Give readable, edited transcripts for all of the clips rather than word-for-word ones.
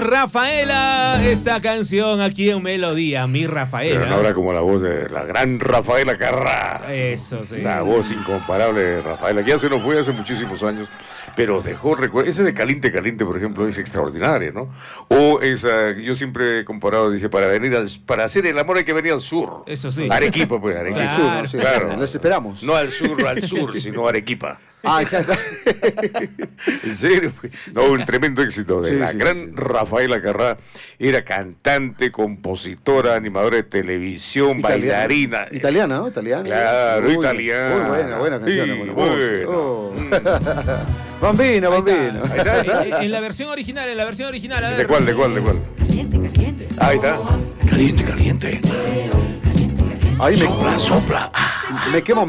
Rafaela, esta canción aquí en Melodía, mi Rafaela. Pero no habrá como la voz de la gran Rafaela Carrá. Eso, sí. Esa voz incomparable de Rafaela, que ya se nos fue hace muchísimos años, pero dejó recuerdo. Ese de Caliente, Caliente, por ejemplo, es extraordinario, ¿no? O esa, yo siempre he comparado, dice, para hacer el amor hay que venir al sur. Eso sí. Arequipa, pues, Arequipa. Claro. Sur, ¿no? Sí, Claro. Los esperamos. No al sur, sino Arequipa. Ah, exacto. En serio, pues. No, un tremendo éxito de la gran sí. Rafaela Carrá. Era cantante, compositora, animadora de televisión, bailarina. Italiana, ¿no? Italiana. Claro, italiana. Muy buena canción. Sí, buena bueno. voz. Oh. Bambino. Ahí está. En la versión original, a ver. ¿De cuál? Ahí está. Caliente, caliente. Ahí Sopla. me quemo.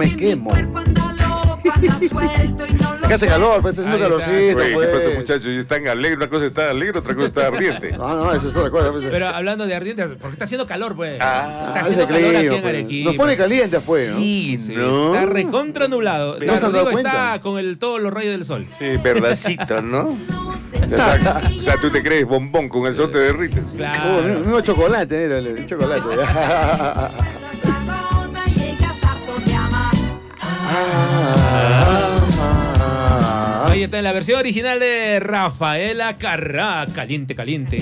Que hace calor, pues está haciendo Ahí está. calorcito. Oye, ¿qué Pues. pasa, muchachos? Están alegres, una cosa está alegre, otra cosa está ardiente. No, eso es otra cosa. Pues. Pero hablando de ardiente, porque está haciendo calor, pues. Ah, Está haciendo ese calor aquí clima, en pues. Arequipa. Nos pone caliente afuera, ¿no? Sí, Sí, ¿no? está recontra nublado. ¿No se han dado Rodrigo cuenta? está con todos los rayos del sol. Sí, verdadcito, ¿no? O sea, tú te crees bombón, con el sol te derrites. Claro. Mismo chocolate, mira, el chocolate. Ahí está en la versión original de Rafaela Carrá, Caliente, Caliente.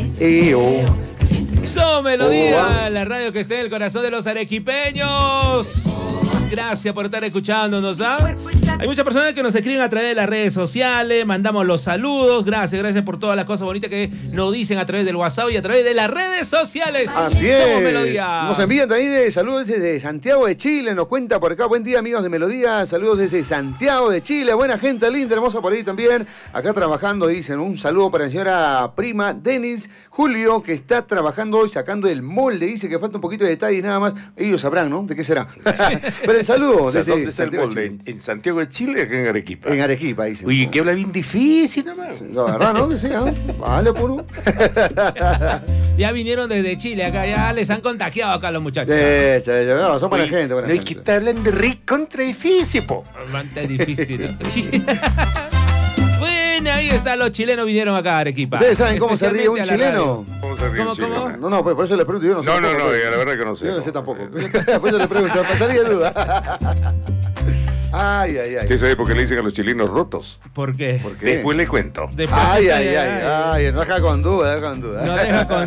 So Melodía, la radio que está en el corazón de los arequipeños. Gracias por estar escuchándonos, ¿ah? Hay muchas personas que nos escriben a través de las redes sociales, mandamos los saludos, gracias por todas las cosas bonitas que nos dicen a través del WhatsApp y a través de las redes sociales. Así Somos es. Melodía. Nos envían también de saludos desde Santiago de Chile. Nos cuenta por acá. Buen día, amigos de Melodía. Saludos desde Santiago de Chile. Buena gente linda, hermosa por ahí también. Acá trabajando, dicen. Un saludo para la señora prima Denis Julio, que está trabajando hoy sacando el molde. Dice que falta un poquito de detalle y nada más. Ellos sabrán, ¿no? ¿De qué será? Pero el saludo. O sea, desde ¿dónde está el Santiago de molde? Chile. ¿En Santiago de Chile o acá en Arequipa? En Arequipa, dicen. Oye, que habla bien difícil, nomás. La verdad, ¿no? Que sí, ¿no? Vale, puro. Ya vinieron desde Chile acá, ya les han contagiado acá los muchachos. No, son buena Oye, gente, buena no hay gente. que estar hablando rico contra difícil, po. Bastante difícil, ¿no? Bueno, ahí está, los chilenos vinieron acá a Arequipa. ¿Ustedes saben cómo se ríe un Especialmente a la chileno? radio. ¿Cómo se ríe ¿Cómo, un chileno? cómo? No, por eso les pregunto, yo no sé. No, tampoco, pues. la verdad que no sé. Yo no sé tampoco. Por eso le pregunto, pasaría duda. Ay. ¿Usted sabe por qué le dicen a los chilenos rotos? ¿Por qué? ¿Por qué? Después le cuento. Después- Ay, no deja con duda, No deja con